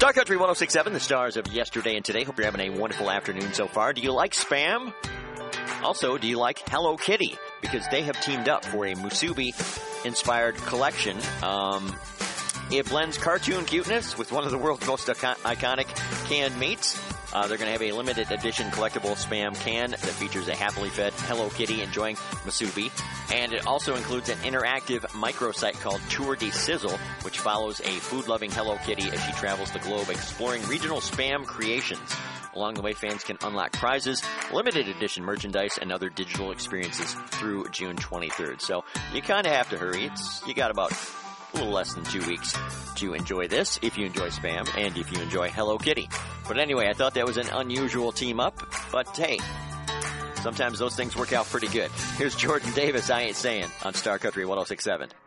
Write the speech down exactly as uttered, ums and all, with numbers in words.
Star Country one oh six point seven, the stars of yesterday and today. Hope you're having a wonderful afternoon so far. Do you like Spam? Also, do you like Hello Kitty? Because they have teamed up for a Musubi-inspired collection. Um, it blends cartoon cuteness with one of the world's most icon- iconic canned meats. Uh, they're going to have a limited edition collectible Spam can that features a happily fed Hello Kitty enjoying Musubi. And it also includes an interactive microsite called Tour de Sizzle, which follows a food-loving Hello Kitty as she travels the globe exploring regional Spam creations. Along the way, fans can unlock prizes, limited edition merchandise, and other digital experiences through June twenty-third. So you kind of have to hurry. It's you got about a little less than two weeks to enjoy this if you enjoy Spam and if you enjoy Hello Kitty. But anyway, I thought that was an unusual team up, but hey, sometimes those things work out pretty good. Here's Jordan Davis, I Ain't Saying, on Star Country one oh six point seven.